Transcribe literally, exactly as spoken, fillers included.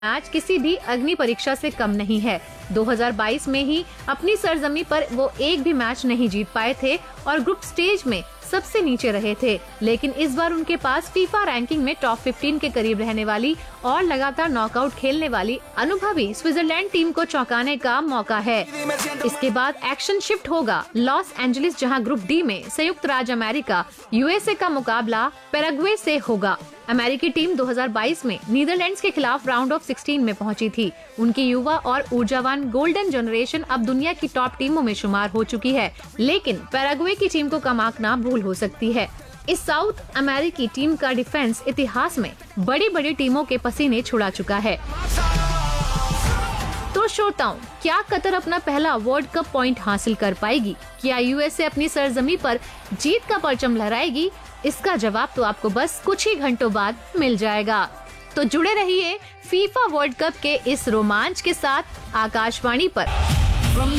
Match किसी भी अग्नि परीक्षा से कम नहीं है। दो हज़ार बाईस में ही अपनी सरजमी पर वो एक भी मैच नहीं जीत पाए थे और ग्रुप स्टेज में सबसे नीचे रहे थे, लेकिन इस बार उनके पास फीफा रैंकिंग में टॉप पंद्रह के करीब रहने वाली और लगातार नॉकआउट खेलने वाली अनुभवी स्विट्जरलैंड टीम को चौंकाने का मौका है। इसके बाद एक्शन शिफ्ट होगा लॉस एंजलिस, जहां ग्रुप डी में संयुक्त राज्य अमेरिका यूएसए का मुकाबला पैराग्वे से होगा। अमेरिकी टीम दो हज़ार बाईस में नीदरलैंड्स के खिलाफ राउंड ऑफ सोलह में पहुंची थी। उनकी युवा और ऊर्जावान गोल्डन जनरेशन अब दुनिया की टॉप टीमों में शुमार हो चुकी है, लेकिन पैराग्वे की टीम को कम आंकना भूल हो सकती है। इस साउथ अमेरिकी टीम का डिफेंस इतिहास में बड़ी बड़ी टीमों के पसीने छुड़ा चुका है। तो श्रोताओं, क्या कतर अपना पहला वर्ल्ड कप पॉइंट हासिल कर पाएगी? क्या यूएसए अपनी सरजमी पर जीत का परचम लहराएगी? इसका जवाब तो आपको बस कुछ ही घंटों बाद मिल जाएगा। तो जुड़े रहिए फीफा वर्ल्ड कप के इस रोमांच के साथ आकाशवाणी पर।